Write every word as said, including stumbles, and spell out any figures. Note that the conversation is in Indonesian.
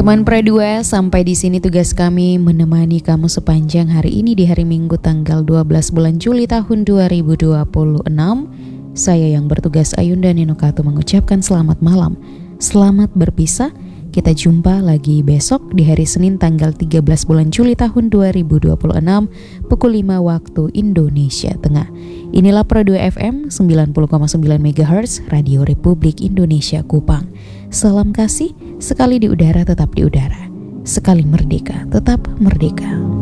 Teman Pro dua, sampai di sini tugas kami menemani kamu sepanjang hari ini di hari Minggu tanggal dua belas bulan Juli tahun dua ribu dua puluh enam. Saya yang bertugas Ayunda Ninokatu mengucapkan selamat malam. Selamat berpisah. Kita jumpa lagi besok di hari Senin tanggal tiga belas bulan Juli tahun dua ribu dua puluh enam pukul lima waktu Indonesia Tengah. Inilah Pro dua F M sembilan puluh koma sembilan megahertz Radio Republik Indonesia Kupang. Salam kasih, sekali di udara tetap di udara, sekali merdeka tetap merdeka.